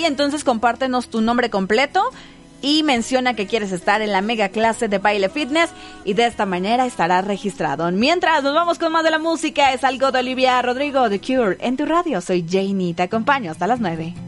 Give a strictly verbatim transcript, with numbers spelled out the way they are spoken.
ahí, entonces compártenos tu nombre completo y menciona que quieres estar en la mega clase de baile fitness y de esta manera estarás registrado. Mientras nos vamos con más de la música, es algo de Olivia Rodrigo, The Cure, en tu radio. Soy Janie, te acompaño hasta las nueve.